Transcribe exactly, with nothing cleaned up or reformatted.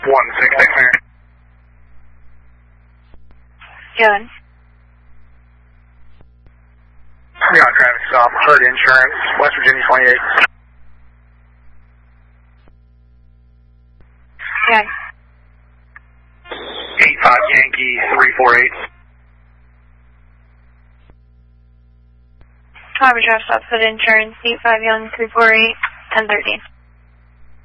one six six nine. John. Yeah, traffic stop. Herd Insurance, West Virginia twenty-eight. Okay. eight five Yankee three four eight. Harvard Drive Stop, Hood Insurance, eight five Young three four eight, ten thirteen.